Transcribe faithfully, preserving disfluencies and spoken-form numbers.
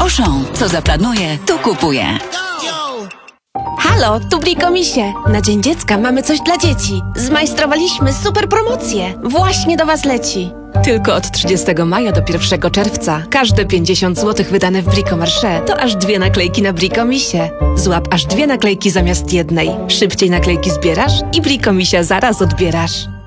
Auchan. Co zaplanuje, to kupuje. Halo, tu Brikomisie. Na Dzień Dziecka mamy coś dla dzieci. Zmajstrowaliśmy super promocję. Właśnie do Was leci. Tylko od trzydziestego maja do pierwszego czerwca każde pięćdziesiąt złotych wydane w Bricomarché to aż dwie naklejki na Brikomisie. Złap aż dwie naklejki zamiast jednej. Szybciej naklejki zbierasz i Brikomisia zaraz odbierasz.